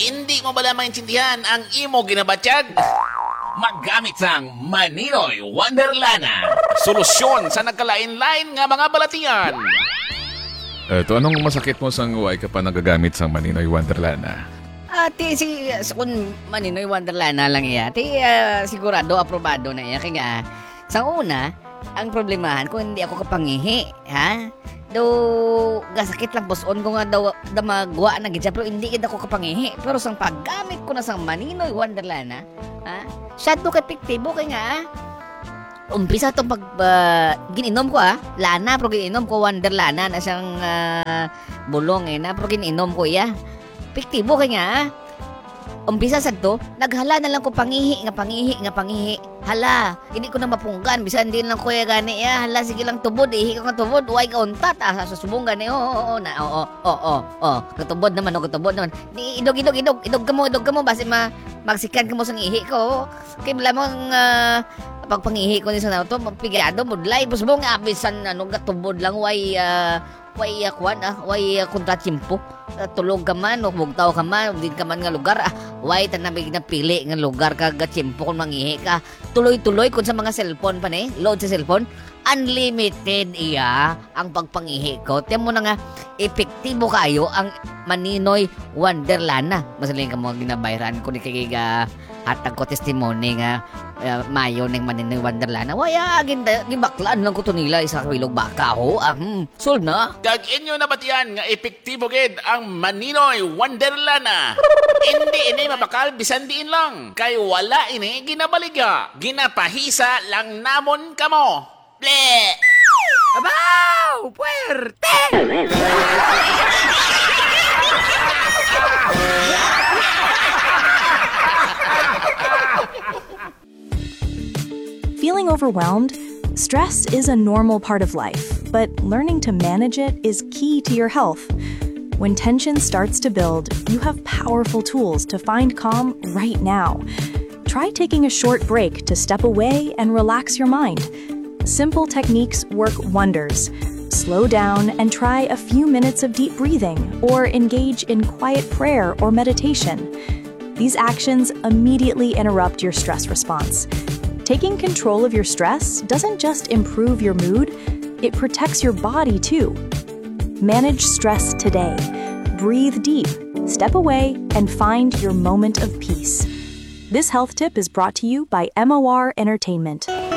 Hindi mo bala maintindihan ang imo ginabatyag? Maggamit sang Maninoy Wonderlana. Solusyon sa nagkalain-lain nga mga balatian. Eto, anong masakit mo sang way ka pa nagagamit sang Maninoy Wonderlana? Ati, kung Maninoy Wonderlana lang iya, sigurado aprobado na iya. Kaya nga, sa una, ang problemahan kung hindi ako kapangihi, ha? Do gasakit lang puson ko nga daw magwa na gid, pero hindi gid ako kapangihi. Pero sang paggamit ko na sang Maninoy Wonderlana, ha? Shadow epektibo kay nga. Umpisa tong pag gininom ko lana pero gininom ko Wonderlana na siyang bulong na pero gininom ko iya. Epektibo kay nga. Umpisa sa to, naghala na lang ko pangihi. Hala, hindi ko na mapunggan. Bisan din lang kuya gani ya. Hala, sige lang tubod. Ihi ka tubod. Huwag ka untat. Susubong gani. Oo. Katubod naman. Idog ka mo. Basi magsikan ka mo sang ihi ko. Kaya lamang pagpangihi ko ni sa na to, magpigado, mudlay. Busubong nga, bisan katubod lang. Way kontrachimpo. Tulog ka man, o bugtaw ka man, o din ka man nga lugar. Way tanabig na pili nga lugar ka gachimpo kung mangihi ka. Tuloy-tuloy kung sa mga cellphone pa load sa cellphone. Unlimited iya ang pagpangihi ko. Tiyan mo na nga, epektibo kayo ang Maninoy Wonderlana. Masaling ka mo ginabayran ko ni kagiga hatag ko testimony nga mayo ng Maninoy Wonderlana. Waya, gibaklaan lang ko to nila isa kabilog baka ho. Sold na. Kag inyo na batiyan nga epektibo gid ang Maninoy Wonderlana. Hindi mabakal bisan diin lang. Kay wala ini ginabaligya. Ginapahisa lang namon kamo. Ble! Abaw! Puerte! Feeling overwhelmed? Stress is a normal part of life, but learning to manage it is key to your health. When tension starts to build, you have powerful tools to find calm right now. Try taking a short break to step away and relax your mind. Simple techniques work wonders. Slow down and try a few minutes of deep breathing or engage in quiet prayer or meditation. These actions immediately interrupt your stress response. Taking control of your stress doesn't just improve your mood, it protects your body too. Manage stress today. Breathe deep, step away, and find your moment of peace. This health tip is brought to you by MOR Entertainment.